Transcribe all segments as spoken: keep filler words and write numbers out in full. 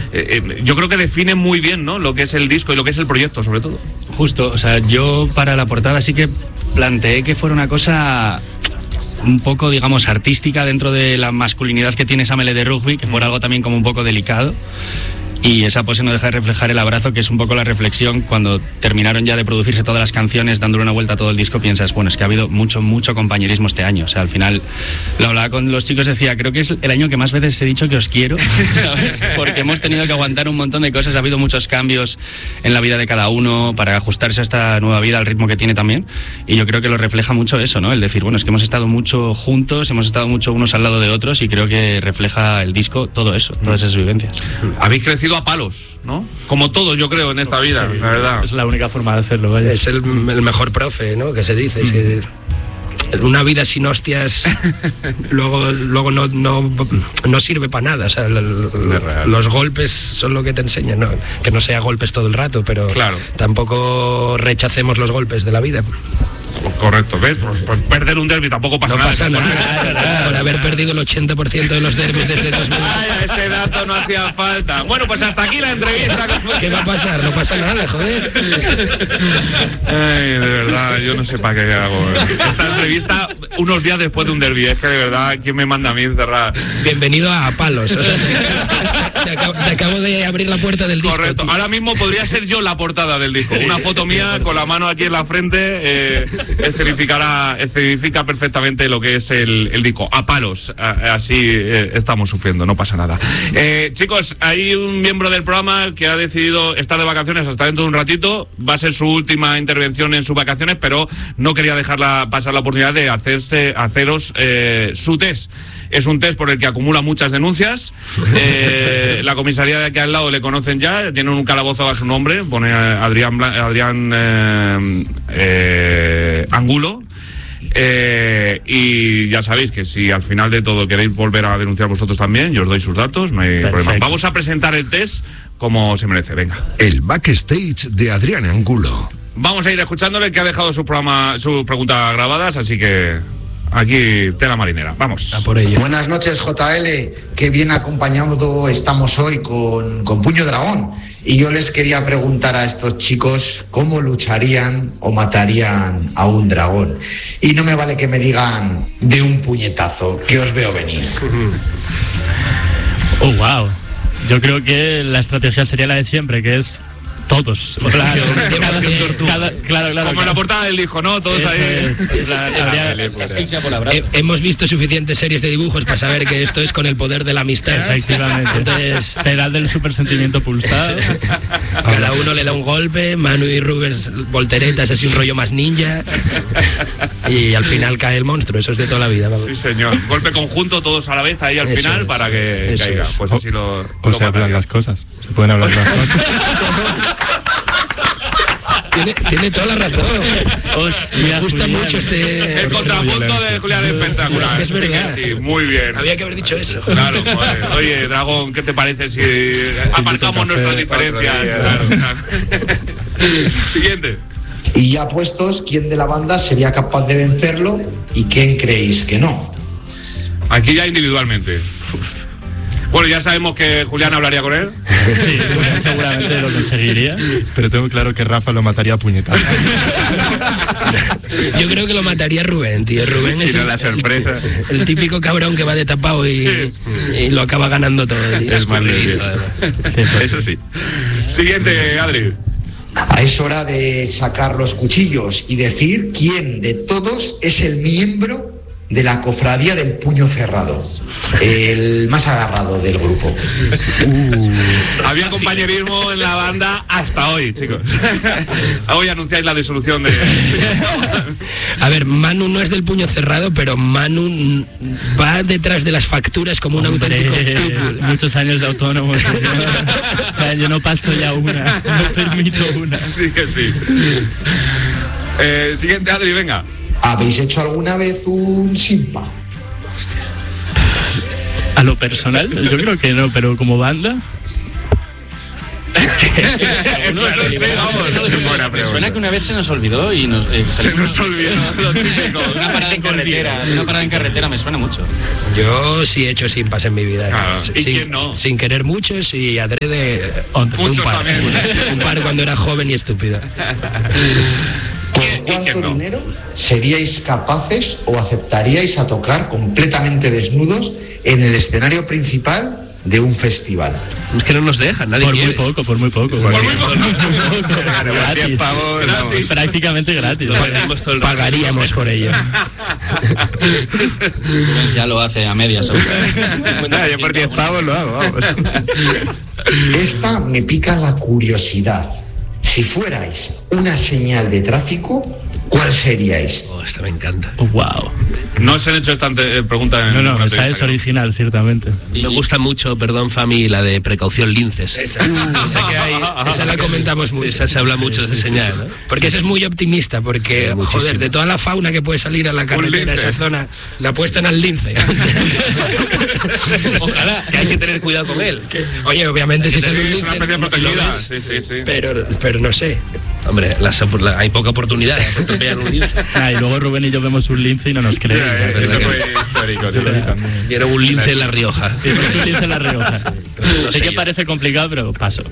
eh, eh, yo creo que define muy bien, ¿no?, lo que es el disco y lo que es el proyecto, sobre todo. Justo, o sea, yo para la portada sí que planteé que fuera una cosa un poco, digamos, artística dentro de la masculinidad que tiene esa melee de rugby, que fuera algo también como un poco delicado. Y esa pose no deja de reflejar el abrazo, que es un poco la reflexión cuando terminaron ya de producirse todas las canciones, dándole una vuelta a todo el disco, piensas, bueno, es que ha habido mucho, mucho compañerismo este año. O sea, al final, lo hablaba con los chicos, decía, creo que es el año que más veces he dicho que os quiero, ¿sabes? Porque hemos tenido que aguantar un montón de cosas, ha habido muchos cambios en la vida de cada uno para ajustarse a esta nueva vida, al ritmo que tiene también. Y yo creo que lo refleja mucho eso, ¿no? El decir, bueno, es que hemos estado mucho juntos, hemos estado mucho unos al lado de otros, y creo que refleja el disco todo eso, todas esas vivencias. Habéis crecido a palos, ¿no? Como todos, yo creo, en esta vida, sí, la verdad. Es la única forma de hacerlo, vaya. Es el, el mejor profe, ¿no?, que se dice. Mm. Si, una vida sin hostias luego luego no no, no sirve para nada. O sea, el, los golpes son lo que te enseñan, ¿no? Que no sea golpes todo el rato, pero claro, tampoco rechacemos los golpes de la vida. Correcto, ¿ves? Por, por perder un derbi tampoco pasa no nada. Pasa nada. Por haber perdido el ochenta por ciento de los derbis desde dos mil. Ay, ese dato no hacía falta. Bueno, pues hasta aquí la entrevista. ¿Qué va a pasar? No pasa nada, joder. Ay, de verdad, yo no sé para qué hago esta entrevista unos días después de un derbi. Es que de verdad, ¿quién me manda a mí encerrar? Bienvenido a Palos. O sea, te, te, acabo, te acabo de abrir la puerta del disco. Correcto. Ahora mismo podría ser yo la portada del disco. Una foto mía con la mano aquí en la frente. Eh, escenificará, escenifica perfectamente lo que es el, el disco. A palos, a, así eh, estamos sufriendo, no pasa nada. Eh, chicos, hay un miembro del programa que ha decidido estar de vacaciones hasta dentro de un ratito. Va a ser su última intervención en sus vacaciones, pero no quería dejarla pasar la oportunidad de hacerse, haceros eh, su test. Es un test por el que acumula muchas denuncias. Eh, la comisaría de aquí al lado le conocen ya, tienen un calabozo a su nombre, pone Adrián, Bla- Adrián eh, eh, Angulo. Eh, y ya sabéis que si al final de todo queréis volver a denunciar vosotros también, yo os doy sus datos, no hay Perfecto. problema. Vamos a presentar el test como se merece, venga. El backstage de Adrián Angulo. Vamos a ir escuchándole, que ha dejado su programa, sus preguntas grabadas, así que aquí tela marinera, vamos. A por ello. Buenas noches, J L, qué bien acompañado estamos hoy con, con Puño Dragón. Y yo les quería preguntar a estos chicos cómo lucharían o matarían a un dragón. Y no me vale que me digan de un puñetazo, que os veo venir. Oh, wow. Yo creo que la estrategia sería la de siempre, que es todos. Claro, cada, cada, claro, claro. Como en la portada del disco, ¿no? Todos ahí. Es, es, la, la, la, he, hemos visto suficientes series de dibujos para saber que esto es con el poder de la amistad. Efectivamente. Entonces, pedal del super sentimiento pulsado. Cada uno le da un golpe, Manu y Rubens volteretas, así un rollo más ninja. Y al final cae el monstruo, eso es de toda la vida. Vamos. Sí, señor. Golpe conjunto todos a la vez ahí al eso final es, para que caiga. Es. Pues así lo. O lo se hablan las cosas. Se pueden hablar las cosas. Tiene, tiene toda la razón. Hostia, me gusta Julián. mucho este. El contrapunto de Julián es espectacular. Es que es verdad. Sí, muy bien. Había que haber dicho eso. Claro, joder. Oye, Dragón, ¿qué te parece si aparcamos nuestras diferencias? Claro, claro. Siguiente. Y ya puestos, ¿quién de la banda sería capaz de vencerlo y quién creéis que no? Aquí ya individualmente. Bueno, ya sabemos que Julián hablaría con él. Sí, Julián seguramente lo conseguiría. Pero tengo claro que Rafa lo mataría a puñetazos. Yo creo que lo mataría Rubén, tío. Rubén es no el, la sorpresa. El, el típico cabrón que va de tapado y, sí. y lo acaba ganando todo. Tío. Es más nervioso, además. Eso sí. Siguiente, Adri. Es hora de sacar los cuchillos y decir quién de todos es el miembro de la cofradía del puño cerrado, el más agarrado del grupo. Uh, Había compañerismo en la banda hasta hoy, chicos. Hoy anunciáis la disolución de... A ver, Manu no es del puño cerrado, pero Manu va detrás de las facturas como un Hombre, auténtico... Muchos años de autónomo. Yo no paso ya una, no permito una. Sí que sí. Eh, siguiente, Adri, venga. ¿Habéis hecho alguna vez un simpa? A lo personal, yo creo que no, pero como banda... Es que eso es sí, vamos. Buena Me pregunta. suena que una vez se nos olvidó y nos, eh, Se nos olvidó lo típico. Una parada en carretera, una parada en carretera me suena mucho. Yo sí he hecho simpas en mi vida. Claro. ¿Y Sin, quién no? sin querer muchos y adrede un Muchos par. también. Un par cuando era joven y estúpido. ¿Con ¿Y quién cuánto no? dinero seríais capaces o aceptaríais a tocar completamente desnudos en el escenario principal de un festival? Es que no nos dejan, nadie Por muy quiere. poco, por muy poco. Por muy poco. Claro, Gratis. gratis. Pavos, vamos. Prácticamente gratis. Lo perdimos todo el rato. Pagaríamos por ello. Pues ya lo hace a medias. seguro. Nada, yo por diez pavos lo hago, vamos. Esta me pica la curiosidad. Si fuerais una señal de tráfico, ¿cuál seríais? Oh, esta me encanta. Wow. No se han hecho esta ante- pregunta en No, no, ninguna esta es entrevista, ¿no? original, ciertamente. Me gusta mucho, perdón, Fami, la de precaución linces. Esa, esa que hay, esa la comentamos mucho. Esa se habla mucho de sí, señal, sí. ¿no? Porque esa es muy optimista, porque, Sí, muchísimo. joder, de toda la fauna que puede salir a la carretera, lince. esa zona, la apuestan al lince. Ojalá, que hay que tener cuidado con él. Oye, obviamente si Sí, sale un es lince, una especie lo protegida. ves, Sí, sí, sí. pero, pero no sé. Hombre, las- la- hay poca oportunidad de atropellar un lince. Ah, y luego Rubén y yo vemos un lince y no nos creéis. Ya, ¿sabes? Eso fue histórico. Sí, sí. también. Vieron un lince en La Rioja. Sí, pues un lince en La Rioja. No Sé sé que yo. parece complicado, pero paso.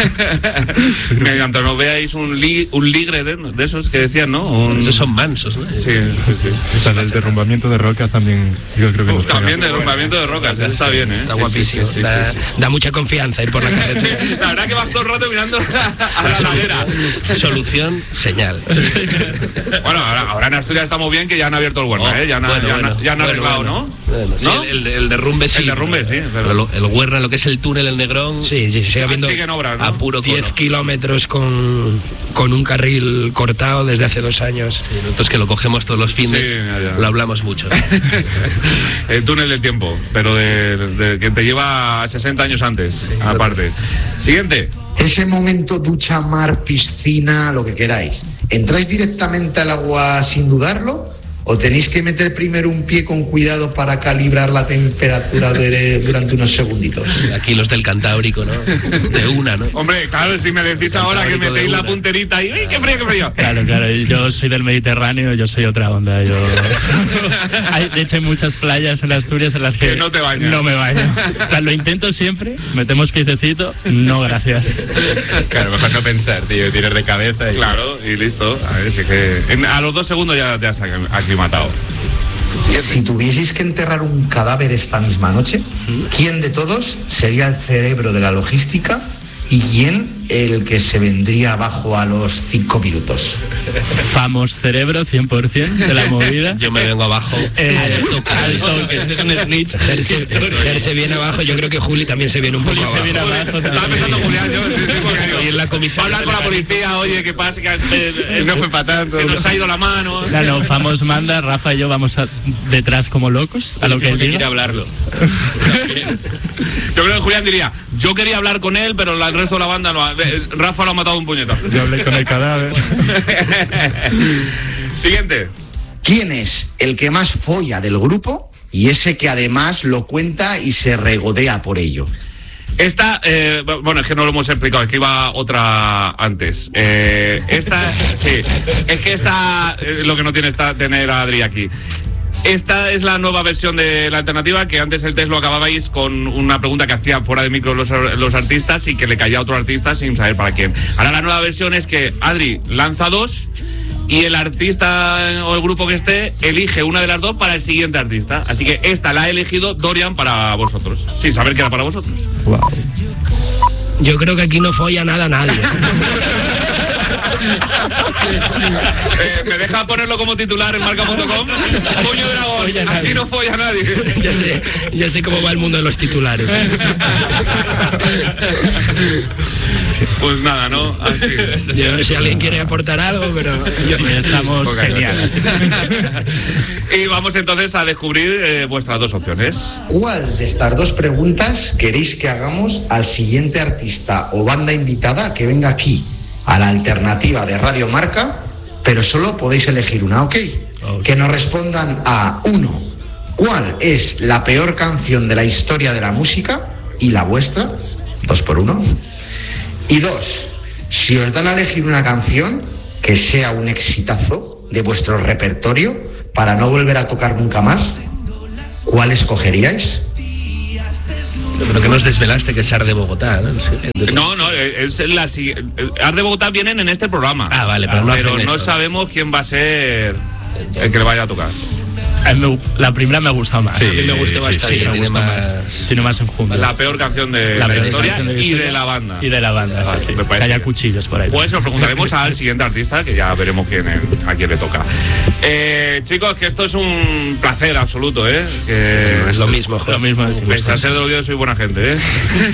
En cuanto nos veáis un, li- un ligre de, de esos que decían, ¿no? Un- Esos son mansos, ¿no? Sí, sí, sí. O sea, el derrumbamiento de rocas también, yo creo que Uf, nos pega. también derrumbamiento de rocas, eso está bien, ¿eh? Está Sí, guapísimo. sí, sí, sí, da, sí, sí. da mucha confianza ir por la carretera. La verdad que vas todo el rato mirando a la ladera. Solución, señal. Bueno, ahora, ahora en Asturias estamos bien que ya han abierto el Huerna, Oh, ¿eh? Ya han, bueno, ya han- bueno, ya han bueno, arreglado, bueno. ¿no? Bueno, sí, ¿No? el, el derrumbe sí. El derrumbe, sí, Pero pero- lo- el Huerna, lo que es el túnel, el Negrón. Sí, sí, sigue habiendo Siguen obras, ¿no? A puro diez cono. kilómetros con, con un carril cortado desde hace dos años. Sí, nosotros que lo cogemos todos los fines, Sí, ya, ya. lo hablamos mucho. El túnel del tiempo, pero de, de- que te lleva sesenta años antes, aparte. Siguiente. Ese momento ducha, mar, piscina, lo que queráis. ¿Entráis directamente al agua sin dudarlo? ¿O tenéis que meter primero un pie con cuidado para calibrar la temperatura de- durante unos segunditos? Aquí los del Cantábrico, ¿no? De una, ¿no? Hombre, claro, si me decís ahora que Cantábrico de metéis la una. punterita y ¡uy, qué frío, qué frío! Claro, claro, yo soy del Mediterráneo, yo soy otra onda. Yo... hay, de hecho, hay muchas playas en Asturias en las que, Que no te bañas. No me baño. O sea, lo intento siempre, metemos piececito, no gracias. Claro, mejor no pensar, tío, tirar de cabeza y... Claro, y listo. A ver, si es que en- a los dos segundos ya te has aclimatado. Si tuvieseis que enterrar un cadáver esta misma noche, ¿quién de todos sería el cerebro de la logística y quién el que se vendría abajo a los cinco minutos? Famos cerebro, cien por ciento de la movida. Yo me vengo abajo. Eh, al toque. al toque. Es un snitch. Ger se, Ger se viene abajo, yo creo que Juli también se viene un Juli poco se abajo. viene abajo Estaba también. pensando Julián, yo, sí, sí, porque digo, Y en la va a comisaría hablar con la policía, oye, ¿qué pasa? Que eh, eh, No fue pa' tanto. Se nos ha ido la mano. No, no, Famos manda, Rafa y yo vamos a- detrás como locos a lo que él quiere diga. hablarlo. Yo creo que Julián diría, yo quería hablar con él, pero la- el resto de la banda no. Eh, Rafa lo ha matado de un puñetazo. Yo hablé con el cadáver. Siguiente. ¿Quién es el que más folla del grupo y ese que además lo cuenta y se regodea por ello? Esta, eh, bueno, es que no lo hemos explicado, es que iba otra antes. Eh, esta, sí, es que esta, eh, lo que no tiene esta, tener a Adri aquí. Esta es la nueva versión de la alternativa, que antes el test lo acababais con una pregunta que hacían fuera de micro los, los artistas y que le caía a otro artista sin saber para quién. Ahora la nueva versión es que Adri lanza dos y el artista o el grupo que esté elige una de las dos para el siguiente artista. Así que esta la ha elegido Dorian para vosotros, sin saber que era para vosotros. Wow. Yo creo que aquí no folla nada nadie. Eh, ¿Me deja ponerlo como titular en marca punto com? Puño dragón, aquí no folla nadie. ya sé, ya sé cómo va el mundo de los titulares. Pues nada, ¿no? Así. Yo, si alguien quiere aportar algo, pero yo, Estamos Ok, geniales. Y vamos entonces a descubrir eh, vuestras dos opciones. ¿Cuál de estas dos preguntas queréis que hagamos al siguiente artista o banda invitada que venga aquí a la alternativa de Radio Marca? Pero solo podéis elegir una, ¿ok? Que nos respondan a uno. ¿Cuál es la peor canción de la historia de la música? Y la vuestra, dos por uno. Y dos, si os dan a elegir una canción que sea un exitazo de vuestro repertorio para no volver a tocar nunca más, ¿cuál escogeríais? Pero que nos desvelaste que es Ar de Bogotá, ¿no? Sí, No, no, es la siguiente. Ar de Bogotá vienen en este programa. Ah, vale, pero no, pero no esto. sabemos quién va a ser el que le vaya a tocar. A mí me- La primera me ha gustado más. Sí, Sí, me gustó sí, bastante. sí, me tiene gusta más- más. Tiene más enjundia. La peor canción de la, La peor historia canción de la y historia. de la banda. Y de la banda, Vale, sí, sí. me Que parece haya bien. cuchillos por ahí. Pues nos preguntaremos al siguiente artista, que ya veremos quién es- a quién le toca. Eh, chicos, que esto es un placer absoluto, ¿eh? Que Es lo mismo, Lo joder. mismo de ti. Pese a ser de Oviedo, soy buena gente, ¿eh?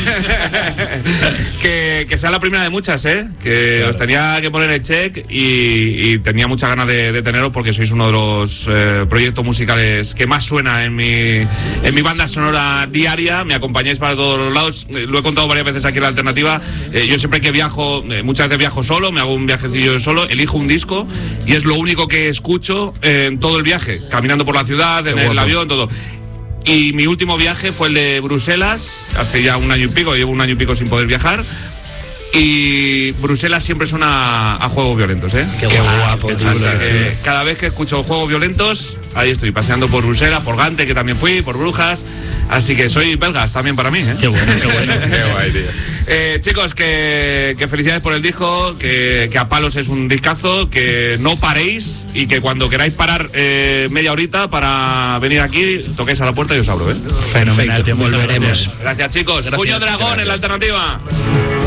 que, que sea la primera de muchas, ¿eh? Que os tenía que poner el check y, y tenía muchas ganas de, de teneros porque sois uno de los eh, proyectos musicales que más suena en mi, en mi banda sonora diaria. Me acompañáis para todos los lados. Eh, Lo he contado varias veces aquí en La Alternativa. Eh, yo siempre que viajo, eh, muchas veces viajo solo, me hago un viajecillo yo solo, elijo un disco y es lo único que escucho en todo el viaje, caminando por la ciudad, en Qué el guapo. avión, todo. Y mi último viaje fue el de Bruselas, hace ya un año y pico, llevo un año y pico sin poder viajar. Y Bruselas siempre suena a juegos violentos, ¿eh? Qué guapo, Qué chulo, chulo, qué chulo. eh, cada vez que escucho juegos violentos, ahí estoy, paseando por Bruselas, por Gante, que también fui, por Brujas. Así que soy belgas también para mí, ¿eh? Qué bueno, qué bueno. Qué guay, tío. Eh, chicos, que, que felicidades por el disco, que, que A Palos es un discazo, que no paréis y que cuando queráis parar eh, media horita para venir aquí, toquéis a la puerta y os abro, ¿eh? Fenomenal, Perfecto, tío, muchas volveremos. gracias. Gracias, chicos. Gracias, Puño Dragón gracias. en La Alternativa.